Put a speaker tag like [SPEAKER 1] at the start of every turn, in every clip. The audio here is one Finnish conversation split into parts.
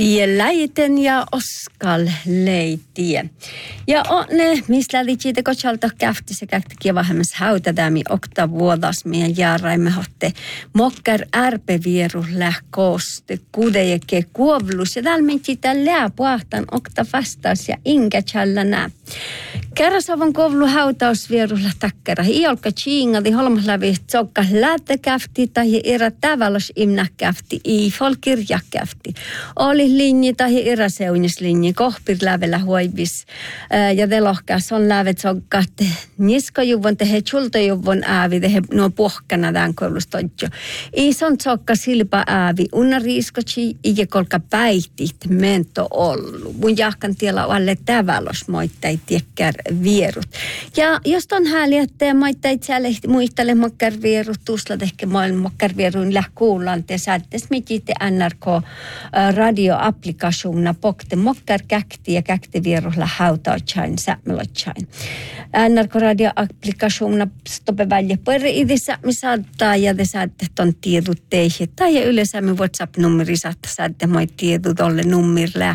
[SPEAKER 1] Läiten ja Oskal leitie. Ja on ne, mistä liittyy kotsalta käfti sekä kievahemmassa hautadämi okta vuodas meidän jaaraimme hotte mokkar ärpevieru lähkooste kudejeke kuovlus ja täällä menti täällä puhtaan okta vastaus ja inkä tjällä nää. Kerrasavan kovlu hautausvierulla takkara. Iolka tjiingadi holmaslävi tsokka lätekäfti tai irra tavallos imnäkäfti i folkirjakäfti. Oli linji tai irra seunislinji kohpir lävellä huivis ja telohkas on lävet tsokka niskojuvon tehe chultojuvon äävi tehe nuo pohkana tämän koulustojo. Ison tsokka silpa äävi unna riiskotsi ike kolka päihtit mento ollu. Mun jahkan tiellä alle tavallos moittai tiekkär vierut. Ja jos on hääli, että maittai siellä muistele mokkar vierut, tuslat ehkä maailman mokkar vierun lähkuullaan, te saattes mitite NRK radioapplikationa pokte mokkar käkti ja käkti vierulla hautautsain, sämmelotsain. NRK radioapplikationa stoppe välja pörri idissä, me saattaa ja te saatte ton tiedot teihin. Tai ja yleensä me WhatsApp-nummeri saatte moi tiedot olle nummirille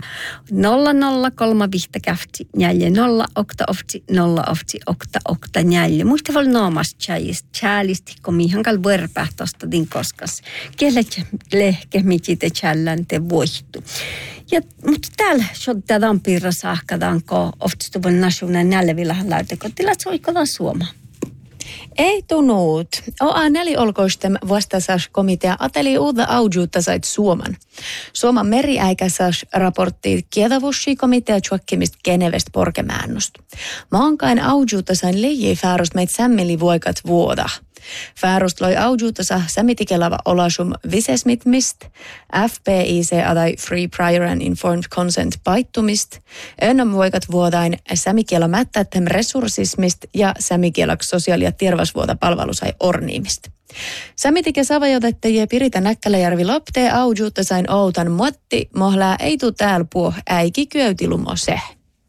[SPEAKER 1] 003 käfti 0 ofti 0 ofti okta njälje. Muista voi noomas tjäälisti, kun mihankal vörpää tosta din koskas. Kielet lehke mitite tjällänte voihtu. Ja, mutta täällä sotetaan piirra saahkadaan, kun oftistuvun nasionen nälvilähän läytekö. Tilat soikotaan Suomaan.
[SPEAKER 2] Ei tunut. Oa näliolkoistem vastasaskomitea ateli uutta aujuutta sait Suoman. Suomen meriäikäsas raportti kiedavussi komitea tjuakkimista Genevest porkemäännöstä. Maankain aujuutta sain leijii fäärost meitä sämmeli voikat vuoda. Fäärost loi aujuuttasa sämitikelava olasum visesmitmist, FPIC tai Free Prior and Informed Consent paittumist, önnäm voikat vuodain sämikiela mättättem resurssismist ja sämikielak sosiaali- ja terveysvuota palvelusai orniimist. Sämitike savajotettajia Pirita Näkkäläjärvi loptee aujuuttasain outan motti, mohlää ei tuu täällä puo äiki kyötilumo se.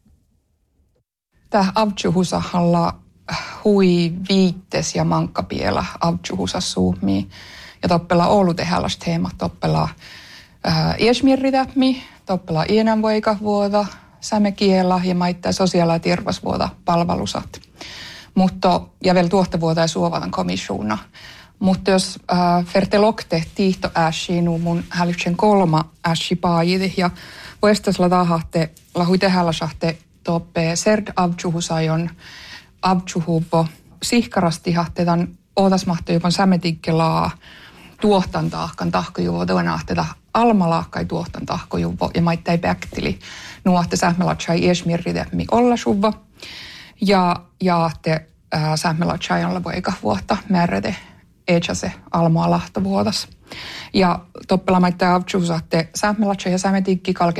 [SPEAKER 3] Tää avjuhusahalla hui viittes ja mankkapiela avjuhusa suumii. Ja toppela Oulu tehällas teema, toppela iesmirritäpmi, toppela ienänvoika vuoda, sämekiela ja maittaa sosiaali- ja terveysvuoda palvelusat. Mutta, ja vielä tuohta vuoda ja suovatan komissiona. Mutta jos fertelokte tiihto äsiinu mun hälytsen 3 äsi paajit ja vuestasla tahahte lahui tehällasahte toppe serd avjuhusajon avjuhuvo sihkarasti hahtetan ootasmahtojuvan sämetikkelaa tuohtan tahkan tahkojuvo toinahteta almalaakkai tuohtan tahkojuvo ja maittai päktili nuohte sähmelatsai iesmirritemmi ollasuva ja te sähmelatsai olla voika vuotta määräte eetsase almoa lahtovuotas. Ja toppela maittai avjuhusatte sähmelatsai ja sämetikki kalke